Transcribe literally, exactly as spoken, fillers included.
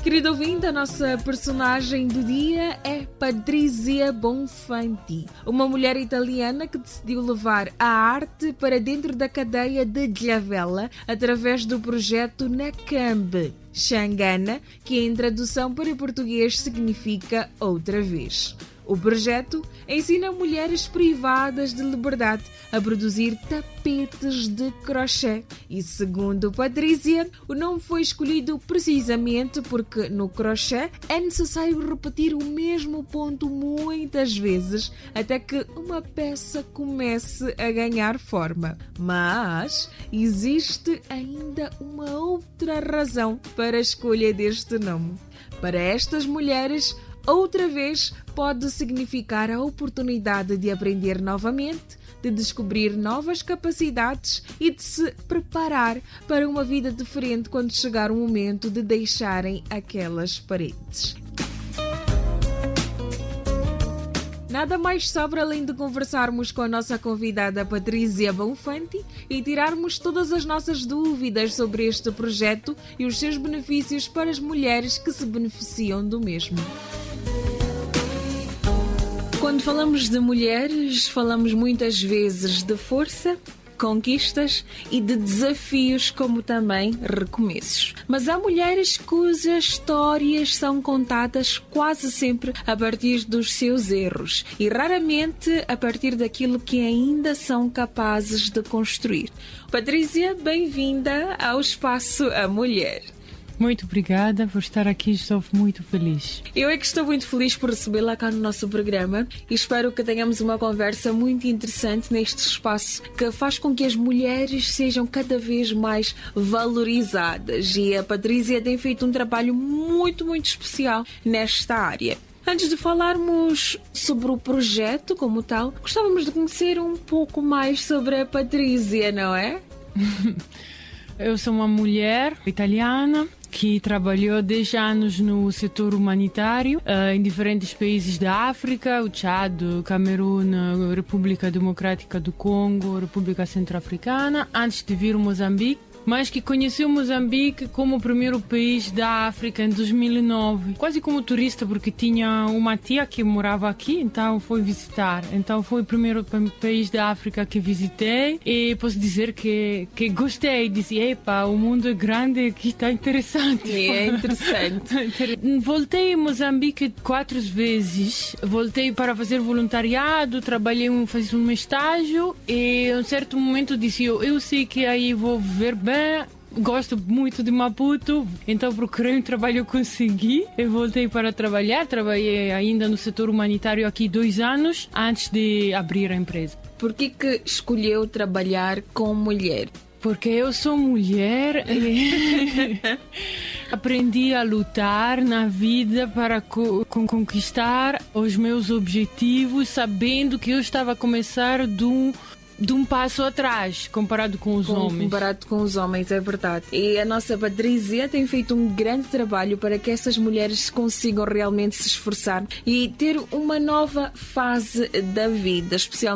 Querido ouvinte, a nossa personagem do dia é Patrizia Bonfanti, uma mulher italiana que decidiu levar a arte para dentro da cadeia de Djavela através do projeto Nakambe Xangana, que em tradução para português significa outra vez. O projeto ensina mulheres privadas de liberdade a produzir tapetes de crochê. E segundo Patrizia, o nome foi escolhido precisamente porque no crochê é necessário repetir o mesmo ponto muitas vezes até que uma peça comece a ganhar forma. Mas existe ainda uma outra razão para a escolha deste nome. Para estas mulheres, outra vez pode significar a oportunidade de aprender novamente, de descobrir novas capacidades e de se preparar para uma vida diferente quando chegar o momento de deixarem aquelas paredes. Nada mais sobra além de conversarmos com a nossa convidada Patrizia Bonfanti e tirarmos todas as nossas dúvidas sobre este projeto e os seus benefícios para as mulheres que se beneficiam do mesmo. Quando falamos de mulheres, falamos muitas vezes de força, conquistas e de desafios, como também recomeços. Mas há mulheres cujas histórias são contadas quase sempre a partir dos seus erros e raramente a partir daquilo que ainda são capazes de construir. Patrizia, bem-vinda ao Espaço A Mulher. Muito obrigada por estar aqui, estou muito feliz. Eu é que estou muito feliz por recebê-la cá no nosso programa e espero que tenhamos uma conversa muito interessante neste espaço que faz com que as mulheres sejam cada vez mais valorizadas, e a Patrizia tem feito um trabalho muito, muito especial nesta área. Antes de falarmos sobre o projeto como tal, gostávamos de conhecer um pouco mais sobre a Patrizia, não é? Eu sou uma mulher italiana que trabalhou dez anos no setor humanitário uh, em diferentes países da África, o Chad, o Camerun, a República Democrática do Congo, a República Centro-Africana, antes de vir ao Moçambique, mas que conheceu Moçambique como o primeiro país da África em dois mil e nove, quase como turista, porque tinha uma tia que morava aqui, então foi visitar. Então foi o primeiro país da África que visitei e posso dizer que, que gostei. Disse, epa, o mundo é grande, aqui está interessante. É interessante. Voltei a Moçambique quatro vezes, voltei para fazer voluntariado, trabalhei, fiz um estágio e em um certo momento disse, eu, eu sei que aí vou viver bem. Gosto muito de Maputo, então procurei um trabalho, eu consegui. Eu voltei para trabalhar, trabalhei ainda no setor humanitário aqui dois anos antes de abrir a empresa. Por que que escolheu trabalhar com mulher? Porque eu sou mulher e aprendi a lutar na vida para co- conquistar os meus objetivos, sabendo que eu estava a começar de um de um passo atrás, comparado com os com, homens. Comparado com os homens, é verdade. E a nossa Patrizia tem feito um grande trabalho para que essas mulheres consigam realmente se esforçar e ter uma nova fase da vida, especialmente